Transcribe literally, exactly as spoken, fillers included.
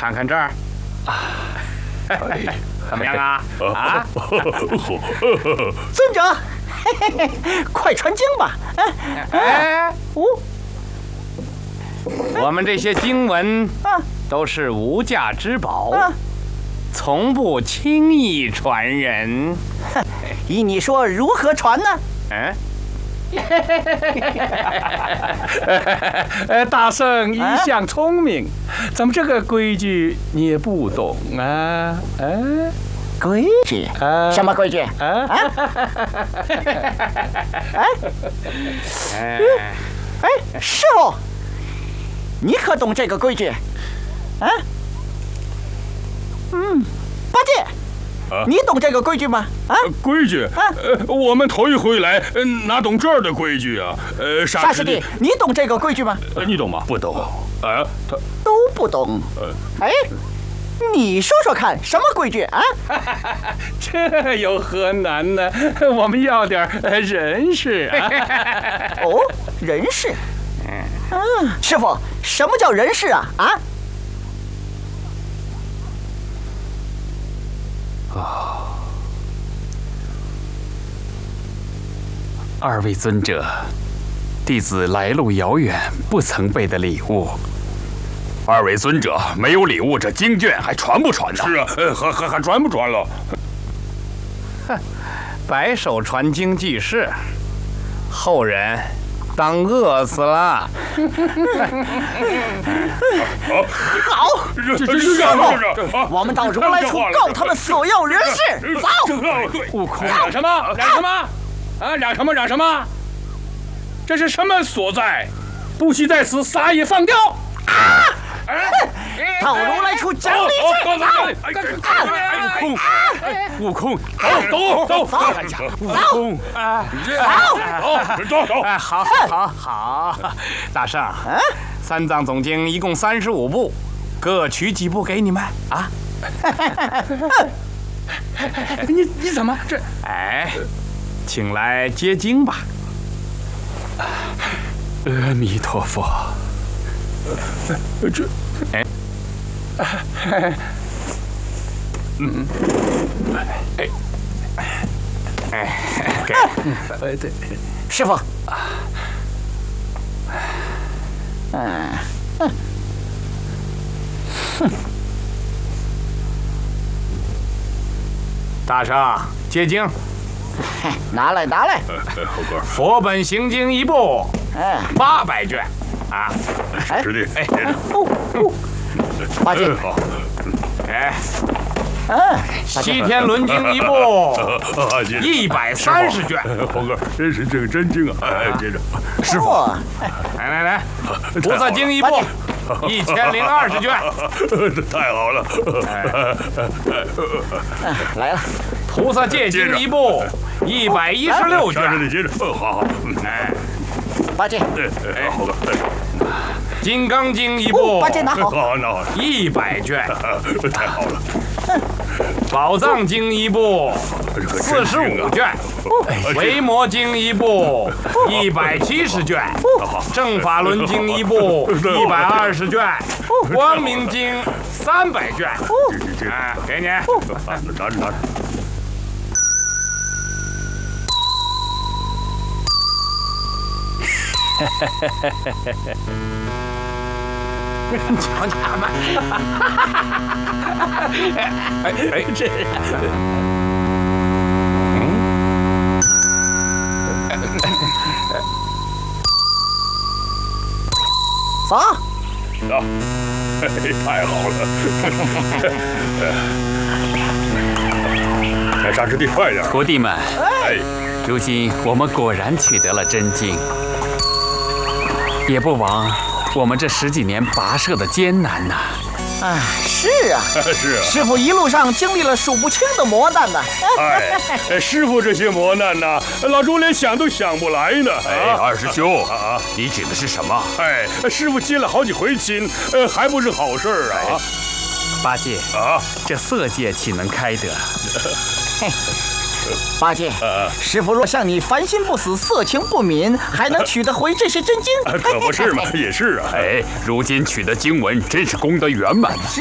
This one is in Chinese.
看看这儿，怎么样啊？啊， 尊者，嘿嘿嘿，快传经吧！ 哎， 哦， 我们这些经文啊都是无价之宝， 啊， 从不轻易传人。 依你说，如何传呢？ 嗯。呃，大圣一向聪明，怎么这个规矩你也不懂啊？哎， 规矩？ 啊什么规矩？ 啊？ 哎哎， 哎，师傅，你可懂这个规矩？啊？嗯，八戒。 啊、 你懂这个规矩吗？啊， 规矩？ 啊， 呃，我们头一回来，呃、哪懂这儿的规矩啊？呃， 沙师弟，你懂这个规矩吗？ 呃，你懂吗？不懂。啊，他都不懂。 呃， 哎，你说说看，什么规矩啊？ 这有何难呢？我们要点人事啊。 哦，人事。嗯，师傅，什么叫人事啊？啊？ 哦，二位尊者，弟子来路遥远，不曾备的礼物。 二位尊者没有礼物，这经卷还传不传呢？是啊，呃，还还还传不传了？ 哼，白手传经济事，后人当饿死了。 好， 这这师傅，我们到如来处告他们所有人事。走。 悟空，嚷什么？嚷什么？啊，嚷什么？嚷什么？这是什么所在？不惜在此撒野放刁！啊！ 到如来处讲理去。 悟空，悟空，走走走，悟空，啊，走走走，哎，好，好，好，大圣，三藏总经一共三十五部，各取几部给你们啊？你你怎么这？哎，请来接经吧。 阿弥陀佛。 这， 哎，嗯，哎，哎，给，哎对， 师傅，嗯，哼， 大圣接经， 拿来拿来。 猴哥， 佛本行经一部， 哎， 八百卷。啊， 师弟，哎， 哦哦，八戒， 好， 哎， 嗯， 西天轮经一部，一百三十卷。 猴哥，真是这个真经啊！哎，接着， 师傅， 来来来，菩萨经一部，一千零二十卷。 太好了！ 来了， 菩萨戒经一部，一百一十六卷。 接着，接着，好好， 哎， 八戒， 哎，好的。 金刚经一部， 八戒拿好， 好，拿好， 一百卷， 太好了。 宝藏经一部，四十五卷；维摩经一部，一百七十卷；正法轮经一部，一百二十卷；光明经三百卷。哎，给你， 拿着，拿着。 你瞧瞧吧，哎哎，这，嗯， 走， 走，太好了！哎，沙师弟，快点！ 徒弟们， 哎， 如今我们果然取得了真经，也不枉我们这十几年跋涉的艰难呐！ 哎，是啊， 是啊， 师傅一路上经历了数不清的磨难呐。 哎，师傅这些磨难呐，老猪连想都想不来呢。 哎，二师兄啊，你指的是什么？ 哎，师傅接了好几回亲，呃，还不是好事儿啊。 八戒啊， 这色戒岂能开得？ 嘿，八戒，师傅若像你凡心不死、色情不泯，还能取得回这些真经？ 可不是嘛，也是啊。 哎，如今取得经文，真是功德圆满。 是